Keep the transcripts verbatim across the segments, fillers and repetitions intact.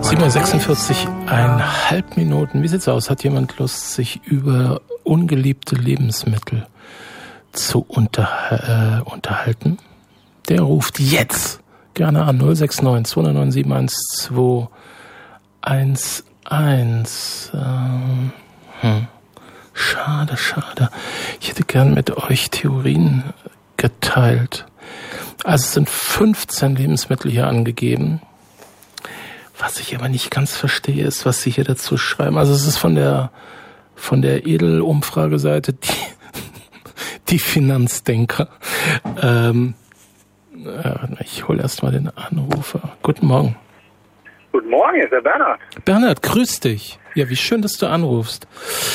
sieben Uhr sechsundvierzig, eineinhalb Minuten. Wie sieht's aus? Hat jemand Lust, sich über ungeliebte Lebensmittel zu unter, äh, unterhalten? Der ruft jetzt gerne an null sechs neun zwei neun sieben eins zwei eins eins. Ähm, hm. Schade, schade. Ich hätte gern mit euch Theorien geteilt. Also es sind fünfzehn Lebensmittel hier angegeben. Was ich aber nicht ganz verstehe, ist, was sie hier dazu schreiben. Also es ist von der von der Edel-Umfrageseite die, die Finanzdenker. Ähm, äh, ich hole erst mal den Anrufer. Guten Morgen. Guten Morgen, ist der Bernhard. Bernhard, grüß dich. Ja, wie schön, dass du anrufst.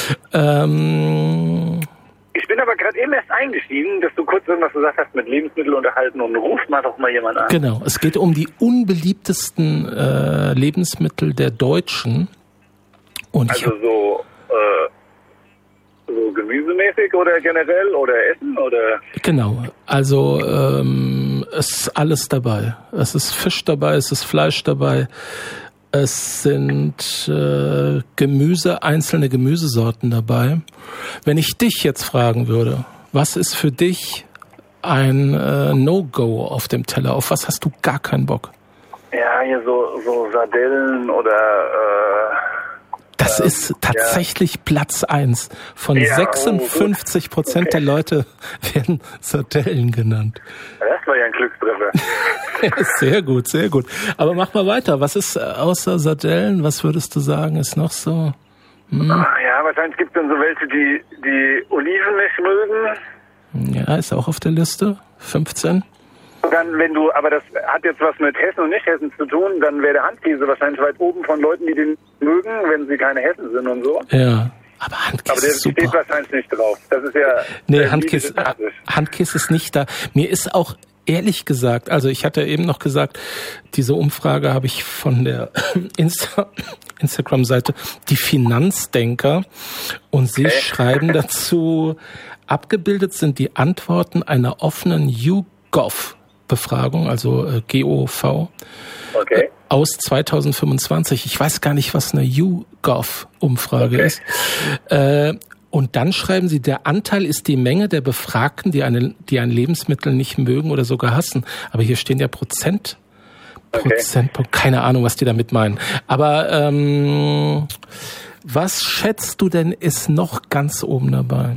Ähm... Ich bin aber gerade eben erst eingestiegen, dass du kurz irgendwas gesagt hast mit Lebensmittel unterhalten und ruft mal doch mal jemand an. Genau, es geht um die unbeliebtesten äh, Lebensmittel der Deutschen. Und also ich so, äh, so gemüsemäßig oder generell oder Essen oder? Genau, also ähm, es ist alles dabei. Es ist Fisch dabei, es ist Fleisch dabei. Es sind äh, Gemüse, einzelne Gemüsesorten dabei. Wenn ich dich jetzt fragen würde, was ist für dich ein äh, No-Go auf dem Teller? Auf was hast du gar keinen Bock? Ja, hier so, so Sardellen oder... Äh, das ähm, ist tatsächlich ja. Platz eins. Von ja, sechsundfünfzig Prozent okay. der Leute werden Sardellen genannt. Das war ja ein Glückstreffer. Sehr gut, sehr gut. Aber mach mal weiter. Was ist außer Sardellen, was würdest du sagen, ist noch so? Hm? Ja, wahrscheinlich gibt es dann so welche, die, die Oliven nicht mögen. Ja, ist auch auf der Liste. fünfzehn. Und dann, wenn du, aber das hat jetzt was mit Hessen und Nicht-Hessen zu tun, dann wäre der Handkäse wahrscheinlich weit oben von Leuten, die den mögen, wenn sie keine Hessen sind und so. Ja. Aber Handkäse aber der ist super. steht wahrscheinlich nicht drauf. Das ist ja... Nee, Handkäse, Handkäse ist nicht da. Mir ist auch ehrlich gesagt, also ich hatte eben noch gesagt, diese Umfrage habe ich von der Insta- Instagram-Seite Die Finanzdenker und sie okay. schreiben dazu, abgebildet sind die Antworten einer offenen YouGov-Befragung, also äh, G O V, okay. äh, aus zweitausendfünfundzwanzig. Ich weiß gar nicht, was eine YouGov-Umfrage okay. ist. Äh, Und dann schreiben sie, der Anteil ist die Menge der Befragten, die, eine, die ein Lebensmittel nicht mögen oder sogar hassen. Aber hier stehen ja Prozent. Okay. Prozentpunkt. Keine Ahnung, was die damit meinen. Aber ähm, was schätzt du denn ist noch ganz oben dabei?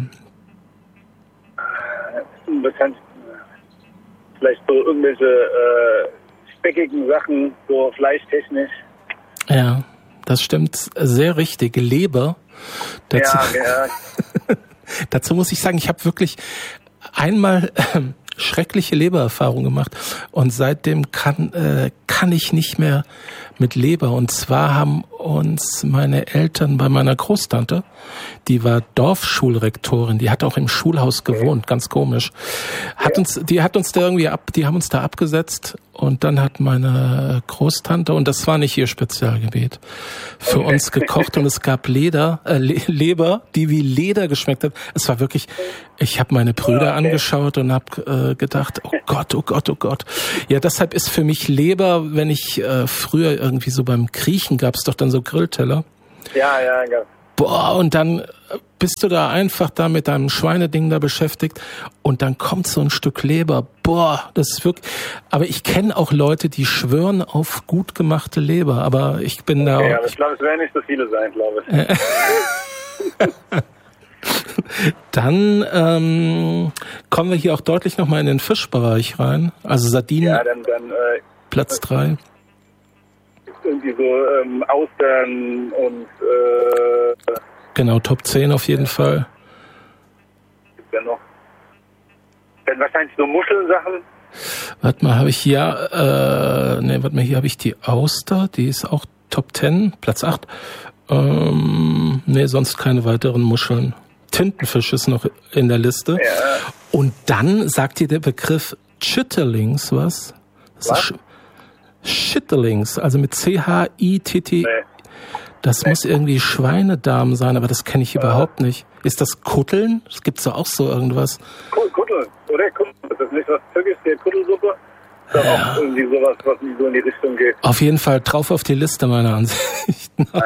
Bekannt. Vielleicht so irgendwelche äh, speckigen Sachen, so fleischtechnisch. Ja, das stimmt sehr richtig. Leber. Dazu, ja, ja. dazu muss ich sagen, ich habe wirklich einmal äh, schreckliche Lebererfahrung gemacht und seitdem kann äh, kann ich nicht mehr mit Leber. Und zwar haben uns meine Eltern bei meiner Großtante, die war Dorfschulrektorin, die hat auch im Schulhaus gewohnt, ganz komisch, hat uns, die hat uns da irgendwie ab, die haben uns da abgesetzt und dann hat meine Großtante, und das war nicht ihr Spezialgebiet, für uns gekocht und es gab Leder, äh, Le- Leber, die wie Leder geschmeckt hat. Es war wirklich, ich habe meine Brüder angeschaut und habe äh, gedacht, oh Gott, oh Gott, oh Gott. Ja, deshalb ist für mich Leber, wenn ich äh, früher irgendwie so beim Griechen gab's doch dann so Grillteller. Ja, ja, ja. Boah, und dann bist du da einfach da mit deinem Schweineding da beschäftigt und dann kommt so ein Stück Leber. Boah, das ist wirklich... Aber ich kenne auch Leute, die schwören auf gut gemachte Leber, aber ich bin okay, da... Ja, aber ich glaube, es werden nicht so viele sein, glaube ich. Dann ähm, kommen wir hier auch deutlich nochmal in den Fischbereich rein. Also Sardinen, ja, dann, dann, äh, Platz drei. Irgendwie so ähm, Austern und... Äh, genau, Top zehn auf jeden Fall. Gibt's ja noch. Dann wahrscheinlich so Muschelsachen. Warte mal, habe ich hier... Äh, ne, warte mal, hier habe ich die Auster, die ist auch Top zehn, Platz acht. Ähm, ne, sonst keine weiteren Muscheln. Tintenfisch ist noch in der Liste. Ja. Und dann sagt dir der Begriff Chitterlings was? Das was? Ist Schitterlings, also mit C H I T T. Nee. Das nee. muss irgendwie Schweinedarm sein, aber das kenne ich ja. überhaupt nicht. Ist das Kutteln? Es gibt so auch so irgendwas. Kutteln, oder? Kutteln. Ist das nicht was Türkisch, die Kuttelsuppe? ist doch ja. auch irgendwie sowas, was nicht so in die Richtung geht. Auf jeden Fall drauf auf die Liste meiner Ansicht nach.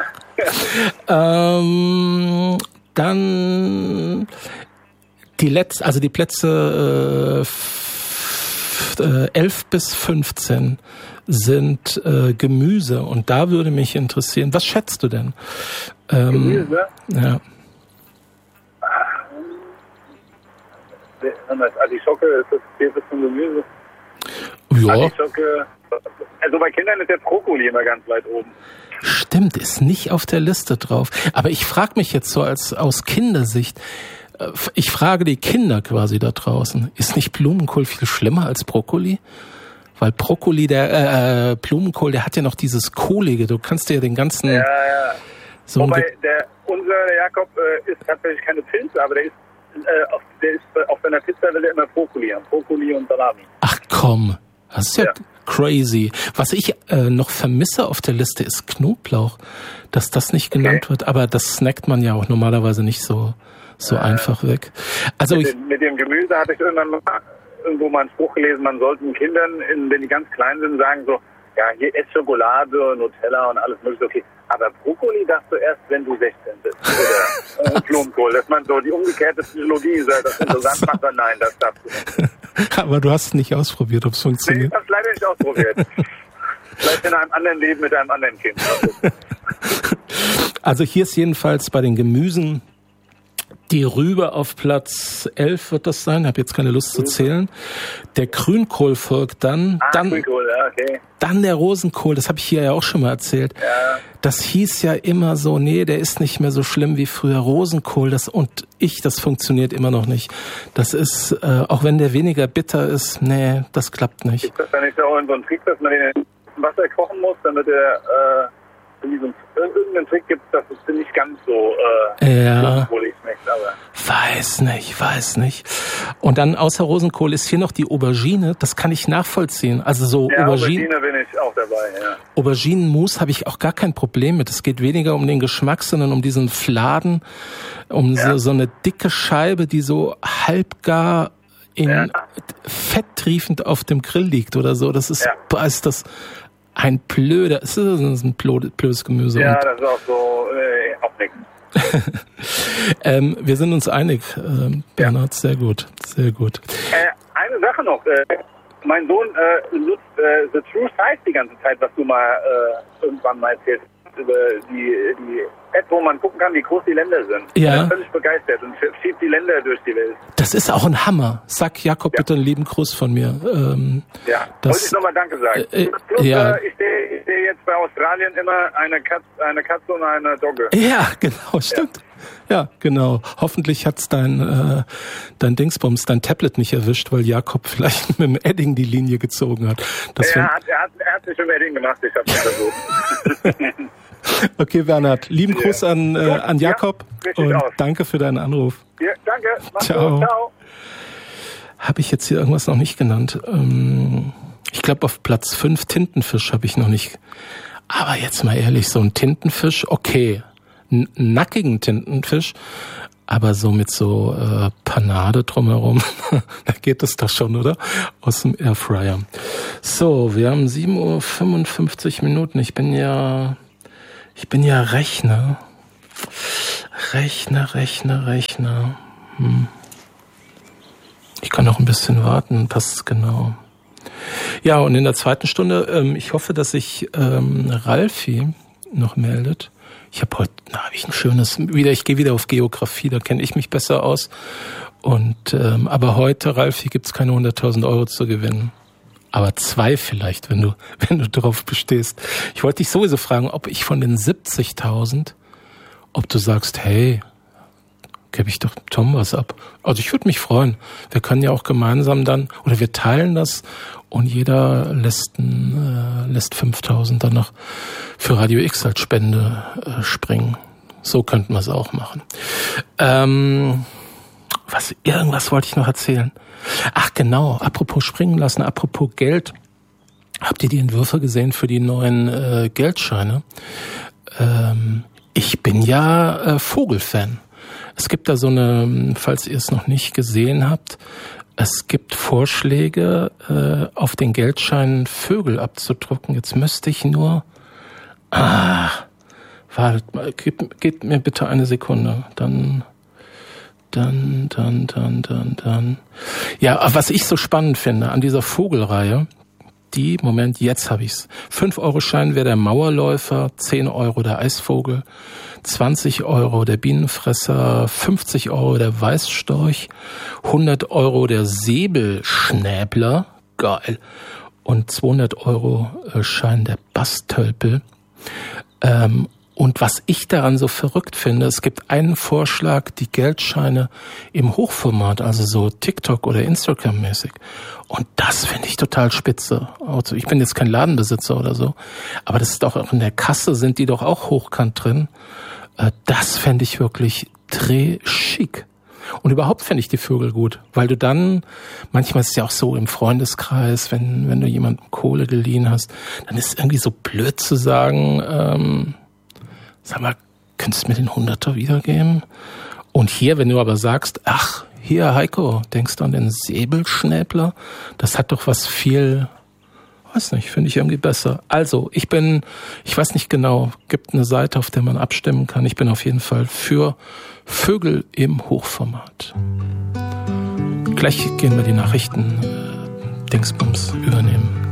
ähm, dann die letzte, also die Plätze äh, f- äh, elf bis fünfzehn sind äh, Gemüse und da würde mich interessieren, was schätzt du denn? Ähm, Gemüse? Ja. Artischocke, ist das zählt das zum Gemüse? Ja. Artischocke, also bei Kindern ist der Brokkoli immer ganz weit oben. Stimmt, ist nicht auf der Liste drauf. Aber ich frage mich jetzt so als aus Kindersicht, ich frage die Kinder quasi da draußen, ist nicht Blumenkohl viel schlimmer als Brokkoli? Weil Brokkoli, der äh, Blumenkohl, der hat ja noch dieses Kohlige, du kannst dir ja den ganzen... Ja, ja. So Wobei, der, unser der Jakob äh, isst tatsächlich keine Pilze, aber der ist, äh, auf, der ist äh, auf seiner Pizza will er immer Brokkoli haben. Brokkoli und Salami. Ach komm, das ist ja, ja. crazy. Was ich äh, noch vermisse auf der Liste ist Knoblauch, dass das nicht genannt okay. wird, aber das snackt man ja auch normalerweise nicht so so äh, einfach weg. Also mit, ich, dem, mit dem Gemüse hatte ich irgendwann mal irgendwo mal einen Spruch gelesen, man sollte den Kindern, in, wenn die ganz klein sind, sagen so, ja, hier ess Schokolade, Nutella und alles mögliche, okay. Aber Brokkoli darfst du erst, wenn du sechzehn bist. Oder äh, Blumenkohl, dass man so die umgekehrte Psychologie sagt, das interessant so. macht, dann nein, das darfst du nicht. Aber du hast es nicht ausprobiert, ob es funktioniert. Nee, ich habe es leider nicht ausprobiert. Vielleicht in einem anderen Leben mit einem anderen Kind. Also hier ist jedenfalls bei den Gemüsen die Rübe auf Platz elf wird das sein, habe jetzt keine Lust zu zählen. Der Grünkohl folgt dann. Ah, dann, Grünkohl, ja, okay. Dann der Rosenkohl, das habe ich hier ja auch schon mal erzählt. Ja. Das hieß ja immer so, nee, der ist nicht mehr so schlimm wie früher. Rosenkohl, das und ich, das funktioniert immer noch nicht. Das ist, äh, auch wenn der weniger bitter ist, nee, das klappt nicht. Ist das dann nicht auch in so einem Trick, dass man den in Wasser kochen muss, damit er äh, irgendeinen Trick gibt, dass es nicht ganz so äh, ja. wohlig schmeckt, aber weiß nicht, weiß nicht. Und dann außer Rosenkohl ist hier noch die Aubergine, das kann ich nachvollziehen. Also so ja, Aubergine, Aubergine bin ich auch dabei, ja. Auberginenmus habe ich auch gar kein Problem mit. Es geht weniger um den Geschmack, sondern um diesen Fladen, um ja. so, so eine dicke Scheibe, die so halbgar in ja. fetttriefend auf dem Grill liegt oder so. Das ist, ja. ist das ein blöder, es ist ein blödes Gemüse. Ja, das ist auch so, äh, auch nichts. ähm, wir sind uns einig, äh, Bernhard, ja. sehr gut, sehr gut. Äh, eine Sache noch, äh, mein Sohn äh, nutzt äh, The True Size die ganze Zeit, was du mal äh, irgendwann mal erzählt hast, über die, die App, wo man gucken kann, wie groß die Länder sind. Ja. Ich bin völlig begeistert und schiebt die Länder durch die Welt. Das ist auch ein Hammer. Sag Jakob ja. bitte einen lieben Gruß von mir. Ähm, ja, das, wollte ich nochmal Danke sagen. Äh, Plus, ja. äh, ich sehe seh jetzt bei Australien immer eine, Katz, eine Katze und eine Dogge. Ja, genau, stimmt. Ja, ja genau. Hoffentlich hat's dein, äh, dein Dingsbums, dein Tablet nicht erwischt, weil Jakob vielleicht mit dem Edding die Linie gezogen hat. Das ja, er hat, er, hat, er hat sich mit dem Edding gemacht, ich habe es versucht. Okay, Bernhard, lieben ja. Gruß an, äh, an Jakob ja, und aus. Danke für deinen Anruf. Ja, danke. Mach's Ciao. Gut. Ciao. Habe ich jetzt hier irgendwas noch nicht genannt? Ähm, ich glaube auf Platz fünf Tintenfisch habe ich noch nicht. Aber jetzt mal ehrlich, so ein Tintenfisch, okay. N- nackigen Tintenfisch, aber so mit so äh, Panade drumherum, da geht das doch schon, oder? Aus dem Airfryer. So, wir haben sieben Uhr fünfundfünfzig Minuten. Ich bin ja... Ich bin ja Rechner. Rechner, Rechner, Rechner. Hm. Ich kann noch ein bisschen warten, passt genau. Ja, und in der zweiten Stunde, ähm, ich hoffe, dass sich ähm, Ralfi noch meldet. Ich habe heute, na, habe ich ein schönes, wieder, ich gehe wieder auf Geografie, da kenne ich mich besser aus. Und ähm, aber heute, Ralfi, gibt's keine hunderttausend Euro zu gewinnen. Aber zwei vielleicht, wenn du, wenn du drauf bestehst. Ich wollte dich sowieso fragen, ob ich von den siebzigtausend, ob du sagst, hey, gebe ich doch Tom was ab. Also ich würde mich freuen. Wir können ja auch gemeinsam dann, oder wir teilen das und jeder lässt, äh, lässt fünftausend dann noch für Radio X als Spende äh, springen. So könnten wir es auch machen. Ähm, was, irgendwas wollte ich noch erzählen. Ach genau, apropos springen lassen, apropos Geld. Habt ihr die Entwürfe gesehen für die neuen äh, Geldscheine? Ähm, ich bin ja äh, Vogelfan. Es gibt da so eine, falls ihr es noch nicht gesehen habt, Es gibt Vorschläge, äh, auf den Geldscheinen Vögel abzudrucken. Jetzt müsste ich nur... Ah, wartet mal, gib, gib mir bitte eine Sekunde. Dann, dann, dann, dann, dann, dann. Ja, was ich so spannend finde an dieser Vogelreihe, die, Moment, jetzt habe ich's. fünf Euro Schein wäre der Mauerläufer, zehn Euro der Eisvogel, zwanzig Euro der Bienenfresser, fünfzig Euro der Weißstorch, hundert Euro der Säbelschnäbler, geil, und zweihundert Euro Schein der Bastölpel. Ähm, und was ich daran so verrückt finde, es gibt einen Vorschlag, die Geldscheine im Hochformat, also so TikTok oder Instagram-mäßig. Und das finde ich total spitze. Also ich bin jetzt kein Ladenbesitzer oder so, aber das ist doch auch in der Kasse, sind die doch auch hochkant drin. Äh, das fände ich wirklich très chic. Und überhaupt fände ich die Vögel gut, weil du dann, manchmal ist es ja auch so im Freundeskreis, wenn wenn du jemandem Kohle geliehen hast, dann ist es irgendwie so blöd zu sagen, ähm, sag mal, könntest du mir den Hunderter wiedergeben? Und hier, wenn du aber sagst, ach, hier Heiko, denkst du an den Säbelschnäbler? Das hat doch was viel, weiß nicht, finde ich irgendwie besser. Also, ich bin, ich weiß nicht genau, gibt eine Seite, auf der man abstimmen kann. Ich bin auf jeden Fall für Vögel im Hochformat. Gleich gehen wir die Nachrichten äh, Dingsbums übernehmen.